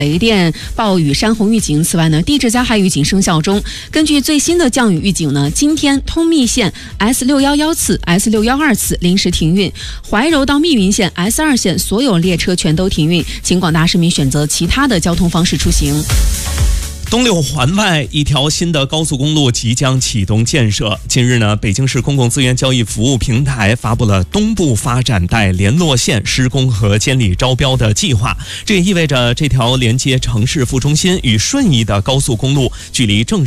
雷电、暴雨、山洪预警。此外呢，地质灾害预警生效中。根据最新的降雨预警呢，今天通密线 S611次、S612次临时停运，怀柔到密云线 S2线所有列车全都停运，请广大市民选择其他的交通方式出行。 东六环外一条新的高速公路即将启动建设。近日呢，北京市公共资源交易服务平台发布了东部发展带联络线施工和监理招标的计划。这也意味着这条连接城市副中心与顺义的高速公路距离正